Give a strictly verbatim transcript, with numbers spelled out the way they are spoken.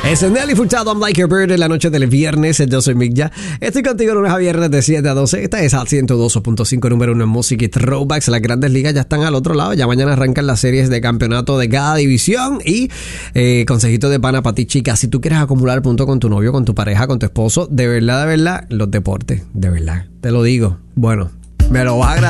Es Nelly Furtado, I'm Like Your Bird, en la noche del viernes. Yo soy Mick Ya. Estoy contigo lunes a viernes de siete a doce. Esta es al ciento dos punto cinco, número uno en música y throwbacks. Las grandes ligas ya están al otro lado. Ya mañana arrancan las series de campeonato de cada división. Y eh, consejito de pana para ti, chica. Si tú quieres acumular puntos con tu novio, con tu pareja, con tu esposo, de verdad, de verdad, los deportes. De verdad, te lo digo. Bueno, me lo va a agradecer.